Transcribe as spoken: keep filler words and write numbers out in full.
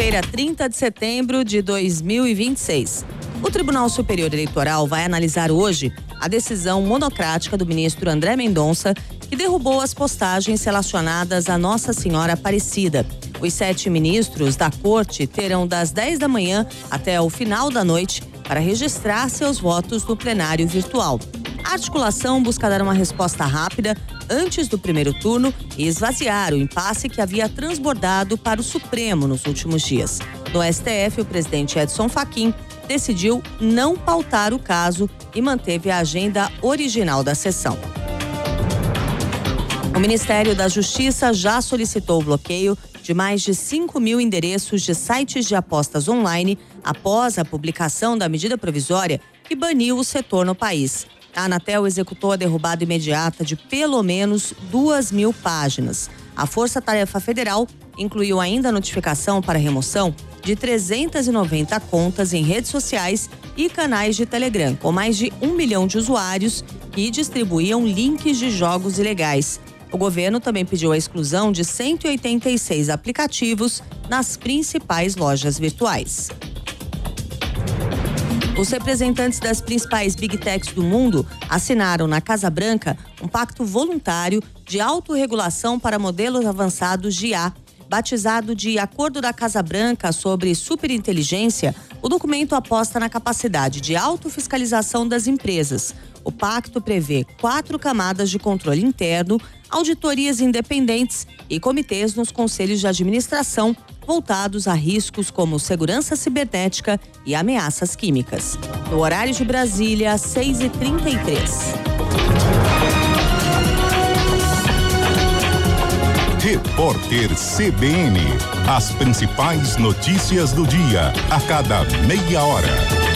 Quinta-feira, trinta de setembro de dois mil e vinte e seis. O Tribunal Superior Eleitoral vai analisar hoje a decisão monocrática do ministro André Mendonça, que derrubou as postagens relacionadas a Nossa Senhora Aparecida. Os sete ministros da corte terão das dez da manhã até o final da noite para registrar seus votos no plenário virtual. A articulação busca dar uma resposta rápida antes do primeiro turno e esvaziar o impasse que havia transbordado para o Supremo nos últimos dias. No S T F, o presidente Edson Fachin decidiu não pautar o caso e manteve a agenda original da sessão. O Ministério da Justiça já solicitou o bloqueio de mais de cinco mil endereços de sites de apostas online após a publicação da medida provisória que baniu o setor no país. A Anatel executou a derrubada imediata de pelo menos duas mil páginas. A Força Tarefa Federal incluiu ainda a notificação para remoção de trezentas e noventa contas em redes sociais e canais de Telegram, com mais de um milhão de usuários que distribuíam links de jogos ilegais. O governo também pediu a exclusão de cento e oitenta e seis aplicativos nas principais lojas virtuais. Os representantes das principais Big Techs do mundo assinaram na Casa Branca um pacto voluntário de autorregulação para modelos avançados de I A. Batizado de Acordo da Casa Branca sobre Superinteligência, o documento aposta na capacidade de autofiscalização das empresas. O pacto prevê quatro camadas de controle interno, auditorias independentes e comitês nos conselhos de administração voltados a riscos como segurança cibernética e ameaças químicas. No horário de Brasília, seis e trinta e três. Repórter C B N. As principais notícias do dia, a cada meia hora.